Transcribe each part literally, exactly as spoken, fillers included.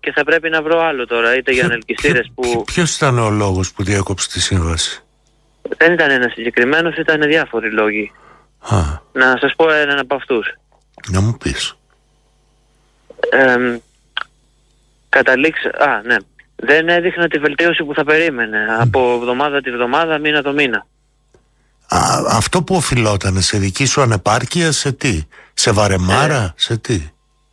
και θα πρέπει να βρω άλλο τώρα, είτε για ανελκυστήρες που... Ποιος ήταν ο λόγος που διέκοψε τη σύμβαση? Δεν ήταν ένας συγκεκριμένος, ήταν διάφοροι λόγοι. Α. Να σας πω έναν από αυτούς. Να μου πεις. Ε, καταλήξα... Α, ναι. Δεν έδειχνα τη βελτίωση που θα περίμενε. Mm. Από εβδομάδα τη βδομάδα, μήνα το μήνα. Α, αυτό που οφειλόταν σε δική σου ανεπάρκεια, σε τι? Σε βαρεμάρα, ε, σε τι?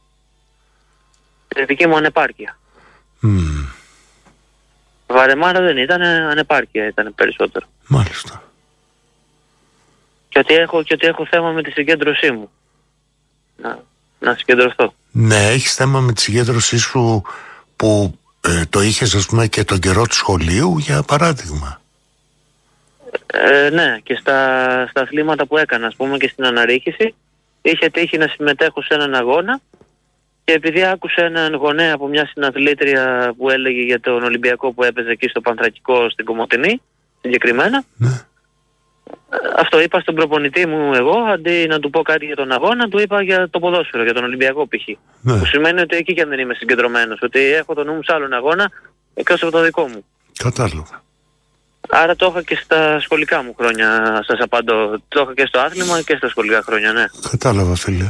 Σε δική μου ανεπάρκεια. Mm. Βαρεμάρα δεν ήταν, ανεπάρκεια ήταν περισσότερο. Μάλιστα. Και ότι έχω, και ότι έχω θέμα με τη συγκέντρωσή μου. Να, να συγκεντρωθώ. Ναι, έχεις θέμα με τη συγκέντρωσή σου που ε, το είχες, ας πούμε, και τον καιρό του σχολείου, για παράδειγμα. Ε, ναι, και στα, στα αθλήματα που έκανα, ας πούμε, και στην αναρρίχηση, είχε τύχει να συμμετέχω σε έναν αγώνα και επειδή άκουσα έναν γονέα από μια συναθλήτρια που έλεγε για τον Ολυμπιακό που έπαιζε εκεί στο Πανθρακικό στην Κομοτηνή, συγκεκριμένα, ναι. Αυτό είπα στον προπονητή μου εγώ, αντί να του πω κάτι για τον αγώνα, του είπα για το ποδόσφαιρο, για τον Ολυμπιακό π.χ. Ναι. Που σημαίνει ότι εκεί και αν δεν είμαι συγκεντρωμένος, ότι έχω το νου μου σε άλλον αγώνα εκτός από το δικό μου. Κατάλαβα. Άρα το είχα και στα σχολικά μου χρόνια, σας απαντώ. Το είχα και στο άθλημα και στα σχολικά χρόνια, ναι. Κατάλαβα, φίλε.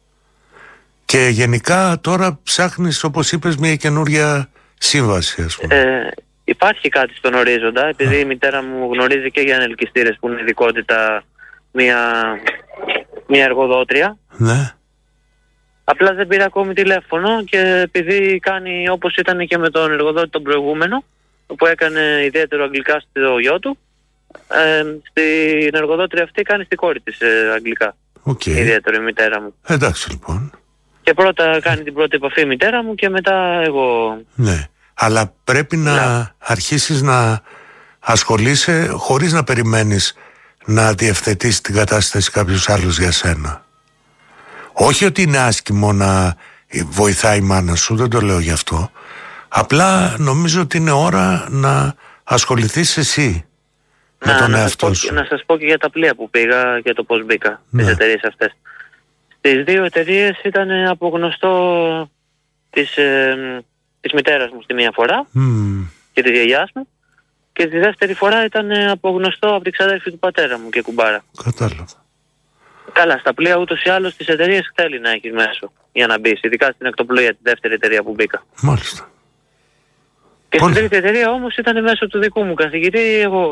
Και γενικά τώρα ψάχνεις, όπως είπες, μια καινούρια σύμβαση, ας πούμε. Ε, υπάρχει κάτι στον ορίζοντα, επειδή Α. η μητέρα μου γνωρίζει και για ανελκυστήρες που είναι ειδικότητα μια, μια εργοδότρια. Ναι. Απλά δεν πήρα ακόμη τηλέφωνο και επειδή κάνει όπως ήταν και με τον εργοδότη τον προηγούμενο, που έκανε ιδιαίτερο αγγλικά στο γιο του, ε, στην εργοδότρια αυτή κάνει στη κόρη της ε, αγγλικά. Okay. Ιδιαίτερο η μητέρα μου. Εντάξει λοιπόν. Και πρώτα κάνει την πρώτη επαφή η μητέρα μου και μετά εγώ. Ναι, αλλά πρέπει να yeah. αρχίσεις να ασχολείσαι χωρίς να περιμένεις να διευθετήσει την κατάσταση κάποιος άλλος για σένα. Όχι ότι είναι άσχημο να βοηθάει η μάνα σου, δεν το λέω γι' αυτό. Απλά νομίζω ότι είναι ώρα να ασχοληθείς εσύ να, με τον να εαυτό πω, σου. Να σας πω και για τα πλοία που πήγα και το πώς μπήκα, ναι. τις εταιρείες αυτές. Στις δύο εταιρείες ήταν από γνωστό της, ε, της μητέρας μου στη μία φορά mm. και της γιαγιάς μου και τη δεύτερη φορά ήταν από γνωστό από την ξαδέρφη του πατέρα μου και κουμπάρα. Κατάλαβα. Καλά, στα πλοία ούτως ή άλλως τις εταιρείες θέλει να έχεις μέσο για να μπεις, ειδικά στην ακτοπλοεία, τη δεύτερη εταιρεία που μπήκα. Μάλιστα. Και στην τρίτη εταιρεία όμως ήταν μέσω του δικού μου καθηγητή, εγώ...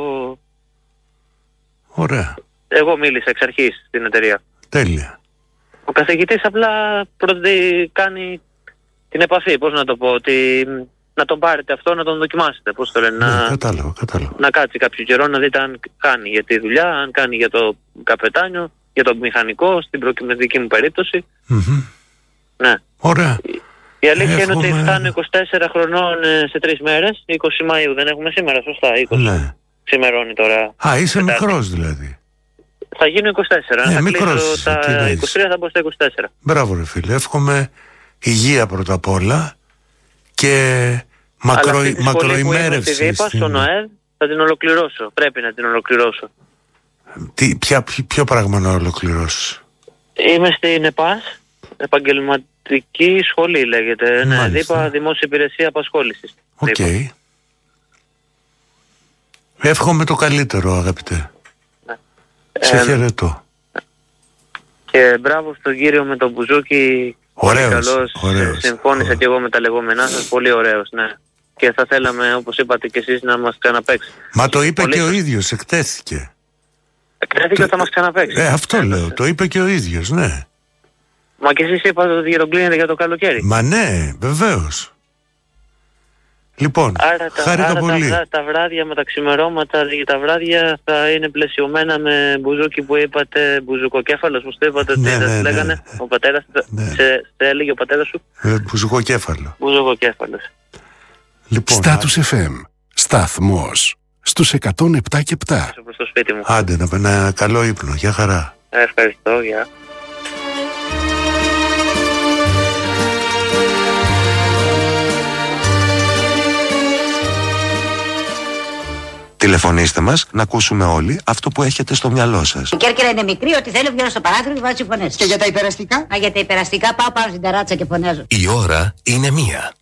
Ωραία. Εγώ μίλησα εξ αρχής στην εταιρεία. Τέλεια. Ο καθηγητής απλά πρώτη κάνει την επαφή, πώς να το πω, ότι να τον πάρετε αυτό, να τον δοκιμάσετε, πώς το λένε, ναι, να... Κατάλαβα, κατάλαβα. Να κάτσει κάποιο καιρό να δείτε αν κάνει για τη δουλειά, αν κάνει για το καπετάνιο, για το μηχανικό, στην προκειμενική μου περίπτωση. Mm-hmm. Ναι. Ωραία. Η αλήθεια Εύχομαι... είναι ότι φτάνω είκοσι τέσσερα χρονών σε τρεις μέρες, είκοσι Μαΐου δεν έχουμε σήμερα, σωστά, είκοσι. Ναι. Ξημερώνει τώρα. Α, είσαι Τετάρτη. Μικρός δηλαδή. Θα γίνω είκοσι τέσσερα, ναι, θα μικρός, κλείσω τα είκοσι τρία, θα μπω στα είκοσι τέσσερα. Μπράβο ρε φίλε, εύχομαι υγεία πρώτα απ' όλα και μακρο... μακροημέρευση. Στην είπα, στο ΝΟΕΔ θα την ολοκληρώσω, πρέπει να την ολοκληρώσω. Τι, ποια, ποιο πράγμα να ολοκληρώσεις? Είμαι στην ΕΠΑΣ, επαγγελματική σχολή λέγεται, ναι, δίπα δημόσια υπηρεσία απασχόλησης. Οκ. Okay. Εύχομαι το καλύτερο αγαπητέ. Ναι. Σε ε, χαιρετώ. Και μπράβο στον κύριο με τον μπουζούκι. Ωραίος, καλώς, ωραίος. Συμφώνησα ωραίος. Και εγώ με τα λεγόμενά σας, πολύ ωραίος, ναι. Και θα θέλαμε, όπως είπατε και εσείς, να μας ξαναπαίξει. Μα το είπε πολύ... και ο ίδιος, εκτέθηκε. Εκτέθηκε το... ότι θα μας ξαναπαίξει. Ε, αυτό ε, λέω, το είπε και ο ίδιος, ναι. Μα και εσείς είπατε ότι γεροκλίνεται για το καλοκαίρι. Μα ναι, βεβαίως. Λοιπόν, άρα τα, χάρηκα άρα πολύ. Τα, τα βράδια με τα ξημερώματα, τα βράδια θα είναι πλαισιωμένα με μπουζούκι που είπατε, μπουζουκοκέφαλος, πώς το είπατε, ναι, τι ναι, ναι, λέγανε, ναι. ο πατέρας, ναι. σε, σε έλεγε ο πατέρας σου. Ε, μπουζουκοκέφαλο. Μπουζουκοκέφαλος. Λοιπόν, Στάτους εφ εμ, σταθμός, στους εκατόν επτά και επτά. Προς το σπίτι μου. Άντε, να ένα καλό ύπνο, για χαρά. Ευχαριστώ, γεια. Τηλεφωνήστε μας να ακούσουμε όλοι αυτό που έχετε στο μυαλό σας. Η Κέρκυρα είναι μικρή, ότι θέλω βγαίνω στο παράθυρο και βάζω φωνές. Και για τα υπεραστικά? Α, για τα υπεραστικά πάω πάνω στην ταράτσα και φωνάζω. Η ώρα είναι μία.